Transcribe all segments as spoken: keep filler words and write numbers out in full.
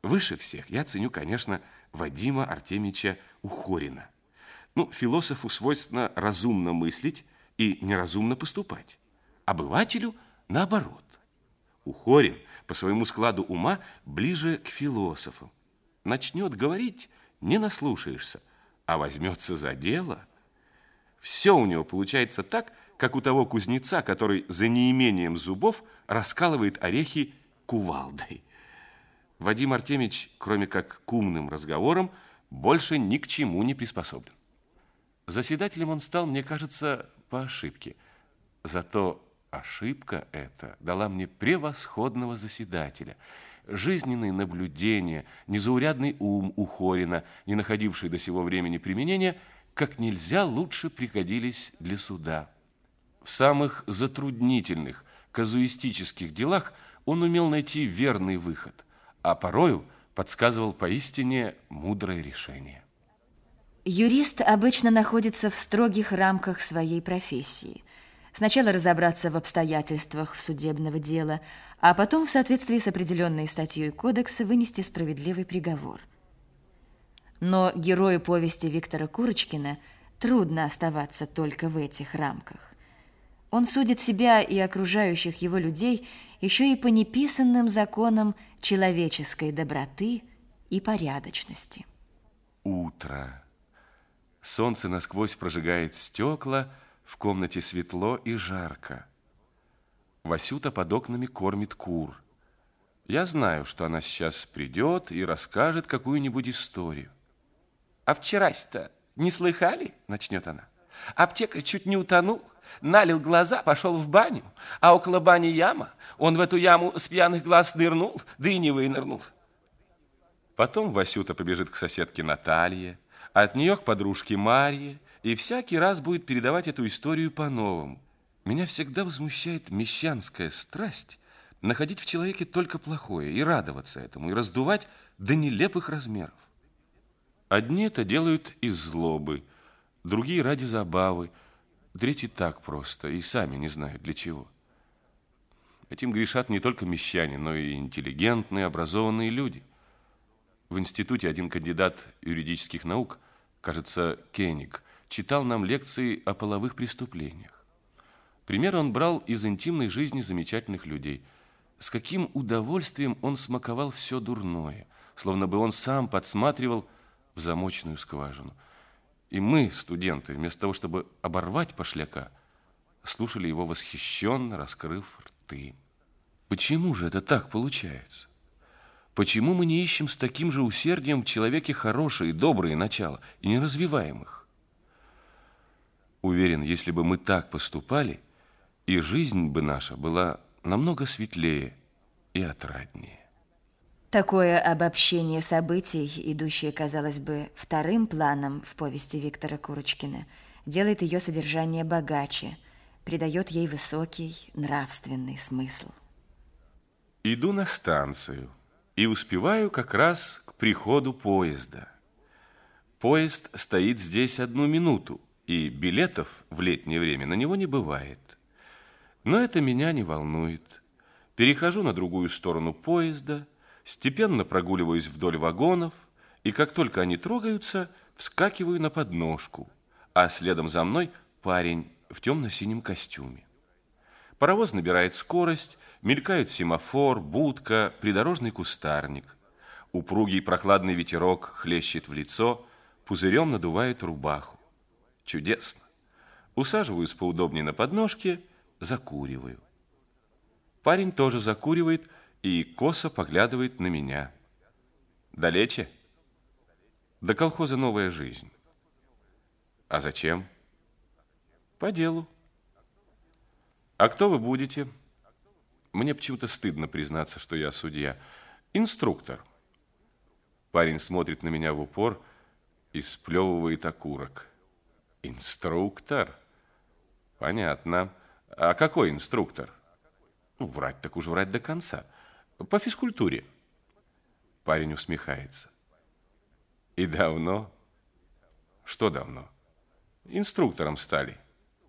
Выше всех я ценю, конечно, Вадима Артемьевича Ухорина. Ну, философу свойственно разумно мыслить и неразумно поступать. Обывателю наоборот. Ухорин по своему складу ума ближе к философу. Начнет говорить, не наслушаешься, а возьмется за дело. Все у него получается так, как у того кузнеца, который за неимением зубов раскалывает орехи кувалдой. Вадим Артемьевич, кроме как к умным разговорам, больше ни к чему не приспособлен. Заседателем он стал, мне кажется, по ошибке. Зато ошибка эта дала мне превосходного заседателя. Жизненные наблюдения, незаурядный ум Ухорина, не находивший до сего времени применения, как нельзя лучше пригодились для суда. В самых затруднительных, казуистических делах он умел найти верный выход, а порою подсказывал поистине мудрое решение. Юрист обычно находится в строгих рамках своей профессии. Сначала разобраться в обстоятельствах судебного дела, а потом в соответствии с определенной статьей кодекса вынести справедливый приговор. Но герою повести Виктора Курочкина трудно оставаться только в этих рамках. Он судит себя и окружающих его людей еще и по неписанным законам человеческой доброты и порядочности. Утро. Солнце насквозь прожигает стекла, в комнате светло и жарко. Васюта под окнами кормит кур. Я знаю, что она сейчас придет и расскажет какую-нибудь историю. «А вчерась-то не слыхали?» – начнет она. «Аптекарь чуть не утонул, налил глаза, пошел в баню, а около бани яма, он в эту яму с пьяных глаз нырнул, да и не вынырнул». Потом Васюта побежит к соседке Наталье, а от нее к подружке Марье, и всякий раз будет передавать эту историю по-новому. Меня всегда возмущает мещанская страсть находить в человеке только плохое и радоваться этому, и раздувать до нелепых размеров. Одни это делают из злобы, другие ради забавы, третьи так просто и сами не знают для чего. Этим грешат не только мещане, но и интеллигентные, образованные люди. В институте один кандидат юридических наук, кажется, Кеник, читал нам лекции о половых преступлениях. Пример он брал из интимной жизни замечательных людей. С каким удовольствием он смаковал все дурное, словно бы он сам подсматривал в замочную скважину. И мы, студенты, вместо того, чтобы оборвать пошляка, слушали его восхищенно, раскрыв рты. Почему же это так получается? Почему мы не ищем с таким же усердием в человеке хорошие, добрые начала и не развиваем их? Уверен, если бы мы так поступали, и жизнь бы наша была намного светлее и отраднее. Такое обобщение событий, идущее, казалось бы, вторым планом в повести Виктора Курочкина, делает ее содержание богаче, придает ей высокий нравственный смысл. Иду на станцию и успеваю как раз к приходу поезда. Поезд стоит здесь одну минуту, и билетов в летнее время на него не бывает. Но это меня не волнует. Перехожу на другую сторону поезда, степенно прогуливаюсь вдоль вагонов, и как только они трогаются, вскакиваю на подножку, а следом за мной парень в темно-синем костюме. Паровоз набирает скорость, мелькают семафор, будка, придорожный кустарник. Упругий прохладный ветерок хлещет в лицо, пузырем надувает рубаху. Чудесно. Усаживаюсь поудобнее на подножке, закуриваю. Парень тоже закуривает и косо поглядывает на меня. Далече? До колхоза «Новая жизнь». А зачем? По делу. А кто вы будете? Мне почему-то стыдно признаться, что я судья. Инструктор. Парень смотрит на меня в упор и сплевывает окурок. Инструктор? Понятно. А какой инструктор? Ну, врать так уж врать до конца. По физкультуре. Парень усмехается. И давно? Что давно? Инструктором стали.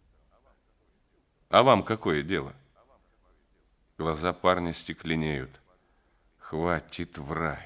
А вам какое дело? Глаза парня стекленеют. Хватит врать.